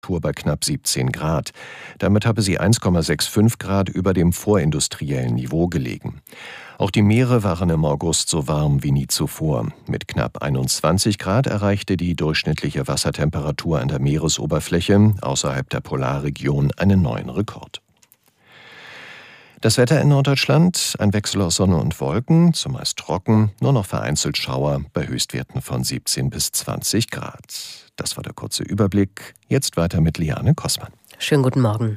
bei knapp 17 Grad. Damit habe sie 1,65 Grad über dem vorindustriellen Niveau gelegen. Auch die Meere waren im August so warm wie nie zuvor. Mit knapp 21 Grad erreichte die durchschnittliche Wassertemperatur an der Meeresoberfläche außerhalb der Polarregion einen neuen Rekord. Das Wetter in Norddeutschland: ein Wechsel aus Sonne und Wolken, zumeist trocken, nur noch vereinzelt Schauer bei Höchstwerten von 17 bis 20 Grad. Das war der kurze Überblick. Jetzt weiter mit Liane Kossmann. Schönen guten Morgen.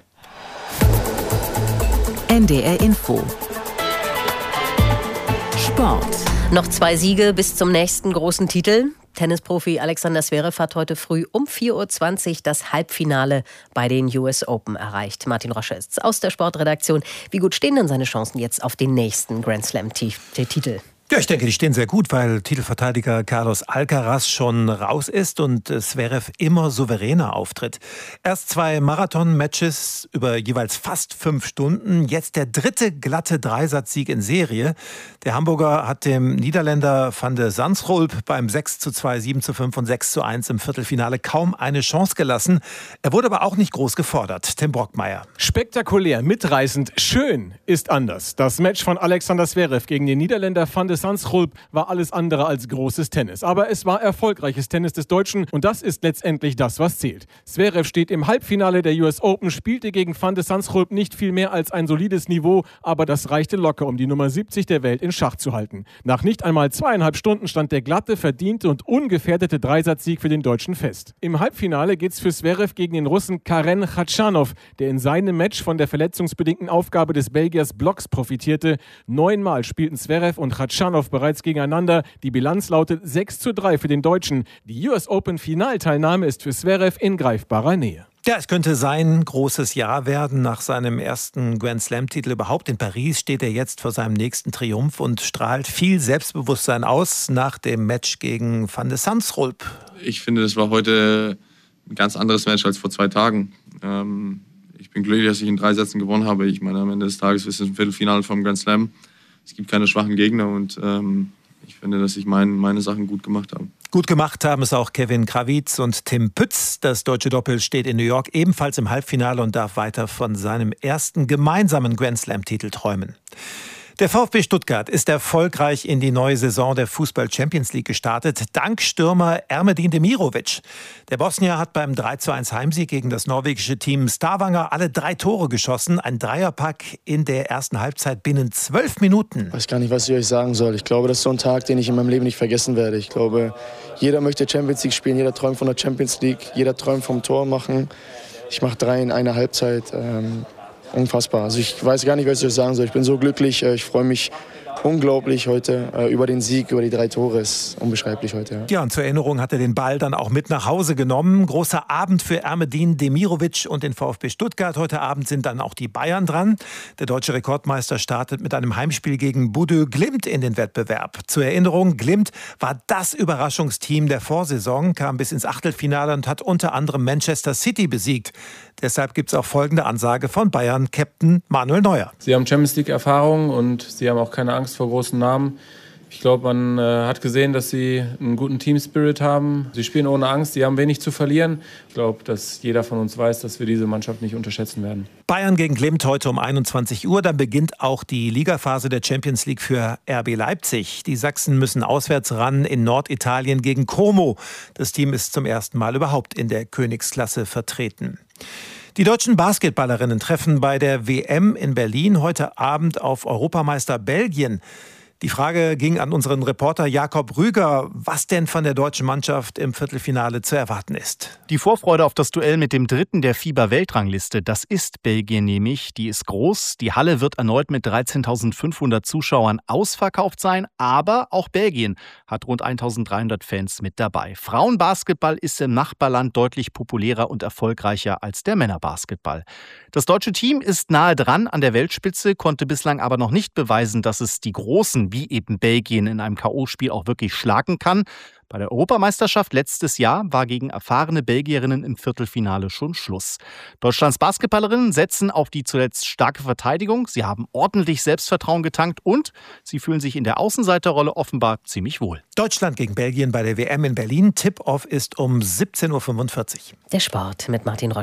NDR Info. Sport. Noch 2 Siege bis zum nächsten großen Titel. Tennisprofi Alexander Zverev hat heute früh um 4:20 Uhr das Halbfinale bei den US Open erreicht. Martin Roscher ist aus der Sportredaktion. Wie gut stehen denn seine Chancen jetzt auf den nächsten Grand Slam-Titel? Ja, ich denke, die stehen sehr gut, weil Titelverteidiger Carlos Alcaraz schon raus ist und Zverev immer souveräner auftritt. Erst 2 Marathon-Matches über jeweils fast 5 Stunden, jetzt der 3. glatte Dreisatzsieg in Serie. Der Hamburger hat dem Niederländer Van de Zandschulp beim 6:2, 7:5 und 6:1 im Viertelfinale kaum eine Chance gelassen. Er wurde aber auch nicht groß gefordert. Tim Brockmeier. Spektakulär, mitreißend, schön ist anders. Das Match von Alexander Zverev gegen den Niederländer Van de Zandschulp war alles andere als großes Tennis. Aber es war erfolgreiches Tennis des Deutschen und das ist letztendlich das, was zählt. Zverev steht im Halbfinale der US Open, spielte gegen Van de Zandschulp nicht viel mehr als ein solides Niveau, aber das reichte locker, um die Nummer 70 der Welt in Schach zu halten. Nach nicht einmal 2,5 Stunden stand der glatte, verdiente und ungefährdete Dreisatzsieg für den Deutschen fest. Im Halbfinale geht's für Zverev gegen den Russen Karen Khachanov, der in seinem Match von der verletzungsbedingten Aufgabe des Belgiers Blocks profitierte. 9-mal spielten Zverev und Khachanov bereits gegeneinander. Die Bilanz lautet 6:3 für den Deutschen. Die US Open Finalteilnahme ist für Zverev in greifbarer Nähe. Ja, es könnte sein großes Jahr werden. Nach seinem ersten Grand Slam-Titel überhaupt in Paris steht er jetzt vor seinem nächsten Triumph und strahlt viel Selbstbewusstsein aus nach dem Match gegen Van de Zandschulp. Ich finde, das war heute ein ganz anderes Match als vor 2 Tagen. Ich bin glücklich, dass ich in 3 Sätzen gewonnen habe. Ich meine, am Ende des Tages ist es ein Viertelfinale vom Grand Slam. Es gibt keine schwachen Gegner und ich finde, dass ich meine Sachen gut gemacht habe. Gut gemacht haben es auch Kevin Krawitz und Tim Pütz. Das deutsche Doppel steht in New York ebenfalls im Halbfinale und darf weiter von seinem ersten gemeinsamen Grand Slam-Titel träumen. Der VfB Stuttgart ist erfolgreich in die neue Saison der Fußball-Champions League gestartet, dank Stürmer Ermedin Demirovic. Der Bosnier hat beim 3:1 Heimsieg gegen das norwegische Team Stavanger alle 3 Tore geschossen. Ein Dreierpack in der ersten Halbzeit binnen 12 Minuten. Ich weiß gar nicht, was ich euch sagen soll. Ich glaube, das ist so ein Tag, den ich in meinem Leben nicht vergessen werde. Ich glaube, jeder möchte Champions League spielen, jeder träumt von der Champions League, jeder träumt vom Tor machen. Ich mache 3 in einer Halbzeit. Unfassbar. Also ich weiß gar nicht, was ich euch sagen soll. Ich bin so glücklich. Ich freue mich unglaublich heute über den Sieg, über die 3 Tore. Ist unbeschreiblich heute. Ja, und zur Erinnerung hat er den Ball dann auch mit nach Hause genommen. Großer Abend für Ermedin Demirovic und den VfB Stuttgart. Heute Abend sind dann auch die Bayern dran. Der deutsche Rekordmeister startet mit einem Heimspiel gegen Bodø Glimt in den Wettbewerb. Zur Erinnerung, Glimt war das Überraschungsteam der Vorsaison, kam bis ins Achtelfinale und hat unter anderem Manchester City besiegt. Deshalb gibt es auch folgende Ansage von Bayern-Captain Manuel Neuer. Sie haben Champions League-Erfahrung und sie haben auch keine Angst vor großen Namen. Ich glaube, man hat gesehen, dass sie einen guten Team-Spirit haben. Sie spielen ohne Angst, sie haben wenig zu verlieren. Ich glaube, dass jeder von uns weiß, dass wir diese Mannschaft nicht unterschätzen werden. Bayern gegen Glimt heute um 21 Uhr. Dann beginnt auch die Ligaphase der Champions League für RB Leipzig. Die Sachsen müssen auswärts ran in Norditalien gegen Como. Das Team ist zum ersten Mal überhaupt in der Königsklasse vertreten. Die deutschen Basketballerinnen treffen bei der WM in Berlin heute Abend auf Europameister Belgien. Die Frage ging an unseren Reporter Jakob Rüger, was denn von der deutschen Mannschaft im Viertelfinale zu erwarten ist. Die Vorfreude auf das Duell mit dem Dritten der FIBA-Weltrangliste, das ist Belgien nämlich. Die ist groß. Die Halle wird erneut mit 13.500 Zuschauern ausverkauft sein. Aber auch Belgien hat rund 1.300 Fans mit dabei. Frauenbasketball ist im Nachbarland deutlich populärer und erfolgreicher als der Männerbasketball. Das deutsche Team ist nahe dran an der Weltspitze, konnte bislang aber noch nicht beweisen, dass es die Großen wie eben Belgien in einem K.O.-Spiel auch wirklich schlagen kann. Bei der Europameisterschaft letztes Jahr war gegen erfahrene Belgierinnen im Viertelfinale schon Schluss. Deutschlands Basketballerinnen setzen auf die zuletzt starke Verteidigung. Sie haben ordentlich Selbstvertrauen getankt und sie fühlen sich in der Außenseiterrolle offenbar ziemlich wohl. Deutschland gegen Belgien bei der WM in Berlin. Tip-Off ist um 17:45 Uhr. Der Sport mit Martin Rosch.